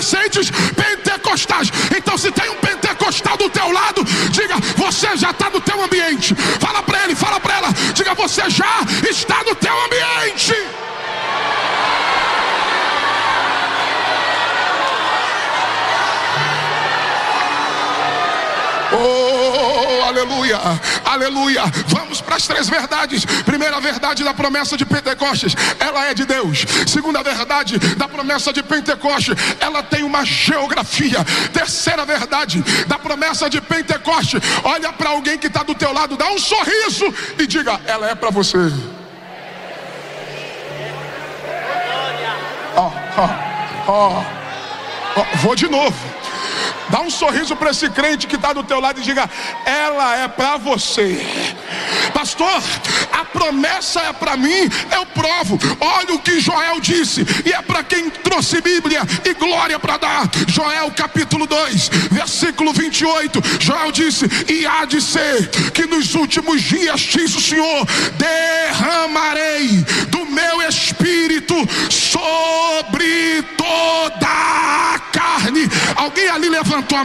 adolescentes pentecostais. Então, se tem um pentecostal do teu lado, diga: você já está no teu ambiente. Fala para ele, fala para ela, diga: você já está no teu ambiente. Oh, aleluia, aleluia. Vamos para as 3 verdades. Primeira verdade da promessa de Pentecostes: ela é de Deus. Segunda verdade da promessa de Pentecostes: ela tem uma geografia. Terceira verdade da promessa de Pentecostes: olha para alguém que está do teu lado, dá um sorriso e diga: ela é para você. Vou de novo. Dá um sorriso para esse crente que está do teu lado e diga: ela é para você. Pastor, a promessa é para mim, eu provo. Olha o que Joel disse, e é para quem trouxe Bíblia e glória para dar. Joel capítulo 2, versículo 28. Joel disse: e há de ser que nos últimos dias, diz o Senhor, derramarei do meu espírito sobre toda a carne. Alguém ali levantou a